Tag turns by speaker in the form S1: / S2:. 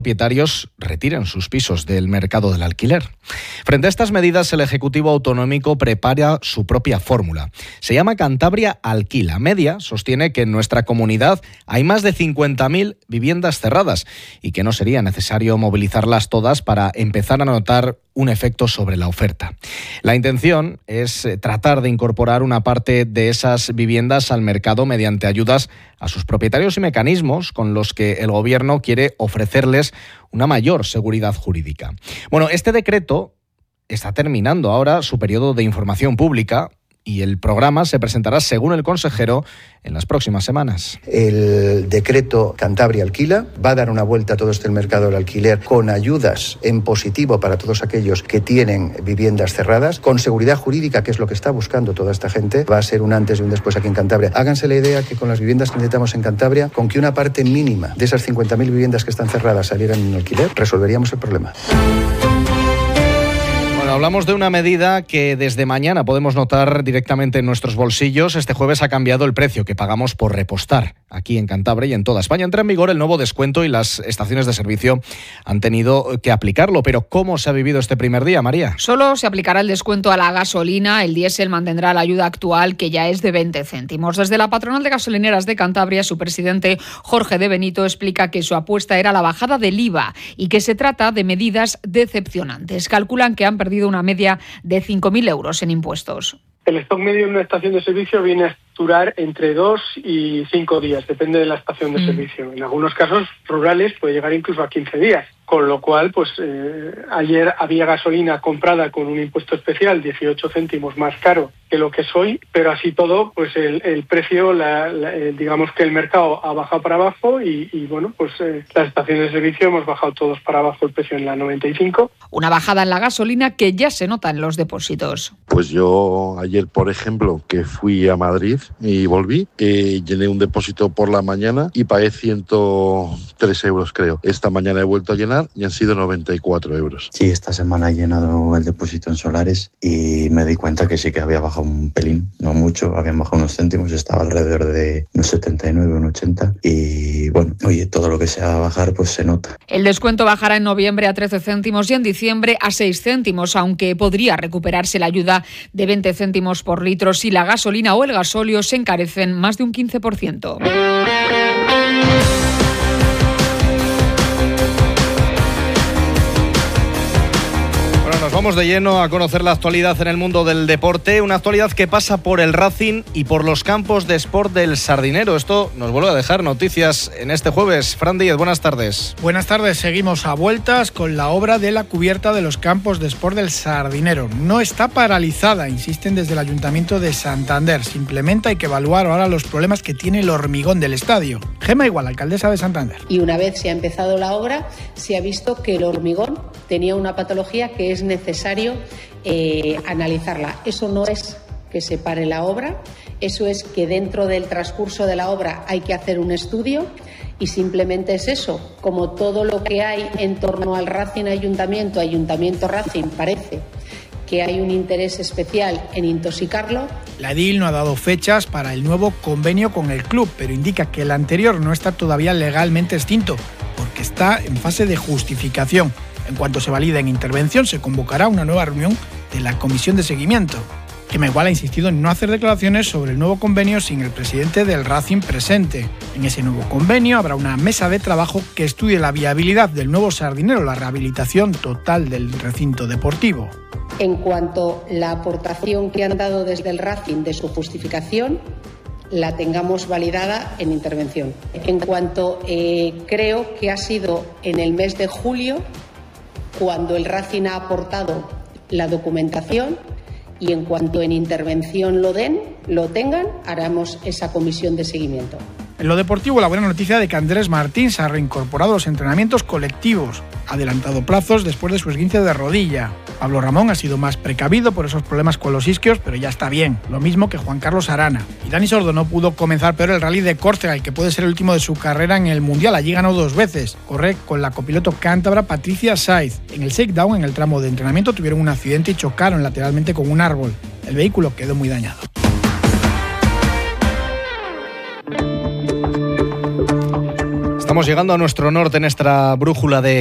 S1: propietarios retiren sus pisos del mercado del alquiler. Frente a estas medidas, el Ejecutivo Autonómico prepara su propia fórmula. Se llama Cantabria Alquila. Media sostiene que en nuestra comunidad hay más de 50.000 viviendas cerradas y que no sería necesario movilizarlas todas para empezar a notar un efecto sobre la oferta. La intención es tratar de incorporar una parte de esas viviendas al mercado mediante ayudas a sus propietarios y mecanismos con los que el Gobierno quiere ofrecerles una mayor seguridad jurídica. Bueno, este decreto está terminando ahora su periodo de información pública y el programa se presentará, según el consejero, en las próximas semanas.
S2: El decreto Cantabria Alquila va a dar una vuelta a todo este mercado del alquiler con ayudas en positivo para todos aquellos que tienen viviendas cerradas, con seguridad jurídica, que es lo que está buscando toda esta gente. Va a ser un antes y un después aquí en Cantabria. Háganse la idea que con las viviendas que necesitamos en Cantabria, con que una parte mínima de esas 50.000 viviendas que están cerradas salieran en alquiler, resolveríamos el problema.
S1: Hablamos de una medida que desde mañana podemos notar directamente en nuestros bolsillos. Este jueves ha cambiado el precio que pagamos por repostar aquí en Cantabria y en toda España. Entra en vigor el nuevo descuento y las estaciones de servicio han tenido que aplicarlo. Pero ¿cómo se ha vivido este primer día, María?
S3: Solo se aplicará el descuento a la gasolina. El diésel mantendrá la ayuda actual, que ya es de 20 céntimos. Desde la Patronal de Gasolineras de Cantabria, su presidente Jorge de Benito explica que su apuesta era la bajada del IVA y que se trata de medidas decepcionantes. Calculan que han perdido una media de 5.000 euros en impuestos.
S4: El stock medio en una estación de servicio viene a durar entre 2 y 5 días, depende de la estación de servicio. En algunos casos rurales puede llegar incluso a 15 días. Con lo cual, ayer había gasolina comprada con un impuesto especial, 18 céntimos más caro que lo que es hoy, pero así todo, el precio, digamos que el mercado ha bajado para abajo y las estaciones de servicio hemos bajado todos para abajo el precio en la 95.
S3: Una bajada en la gasolina que ya se nota en los depósitos.
S5: Pues yo ayer, por ejemplo, que fui a Madrid y volví, llené un depósito por la mañana y pagué 103 euros, creo. Esta mañana he vuelto a llenar y han sido 94 euros.
S6: Sí, esta semana he llenado el depósito en solares y me di cuenta que sí que había bajado un pelín, no mucho, habían bajado unos céntimos, estaba alrededor de unos 79, unos 80 y bueno, oye, todo lo que sea bajar pues se nota.
S3: El descuento bajará en noviembre a 13 céntimos y en diciembre a 6 céntimos, aunque podría recuperarse la ayuda de 20 céntimos por litro si la gasolina o el gasóleo se encarecen más de un 15%.
S1: Nos vamos de lleno a conocer la actualidad en el mundo del deporte, una actualidad que pasa por el Racing y por los campos de Sport del Sardinero. Esto nos vuelve a dejar noticias en este jueves. Fran Díez, buenas tardes.
S7: Buenas tardes, seguimos a vueltas con la obra de la cubierta de los campos de Sport del Sardinero. No está paralizada, insisten desde el Ayuntamiento de Santander. Simplemente hay que evaluar ahora los problemas que tiene el hormigón del estadio. Gema Igual, alcaldesa de Santander.
S8: Y una vez se ha empezado la obra, se ha visto que el hormigón tenía una patología que es necesario analizarla. Eso no es que se pare la obra, eso es que dentro del transcurso de la obra hay que hacer un estudio y simplemente es eso. Como todo lo que hay en torno al Racing Ayuntamiento Racing, parece que hay un interés especial en intoxicarlo.
S7: La edil no ha dado fechas para el nuevo convenio con el club, pero indica que el anterior no está todavía legalmente extinto, porque está en fase de justificación. En cuanto se valide en intervención, se convocará una nueva reunión de la comisión de seguimiento. Gema Igual ha insistido en no hacer declaraciones sobre el nuevo convenio sin el presidente del Racing presente. En ese nuevo convenio habrá una mesa de trabajo que estudie la viabilidad del nuevo Sardinero, la rehabilitación total del recinto deportivo.
S8: En cuanto a la aportación que han dado desde el Racing de su justificación, la tengamos validada en intervención. En cuanto creo que ha sido en el mes de julio cuando el Racing ha aportado la documentación y en cuanto en intervención lo tengan, haremos esa comisión de seguimiento.
S7: En lo deportivo, la buena noticia de que Andrés Martín se ha reincorporado a los entrenamientos colectivos. Ha adelantado plazos después de su esguince de rodilla. Pablo Ramón ha sido más precavido por esos problemas con los isquios, pero ya está bien. Lo mismo que Juan Carlos Arana. Y Dani Sordo no pudo comenzar peor el rally de Córcega, el que puede ser el último de su carrera en el Mundial. Allí ganó 2 veces. Corre con la copiloto cántabra Patricia Saiz. En el shakedown, en el tramo de entrenamiento, tuvieron un accidente y chocaron lateralmente con un árbol. El vehículo quedó muy dañado.
S1: Estamos llegando a nuestro norte en nuestra brújula de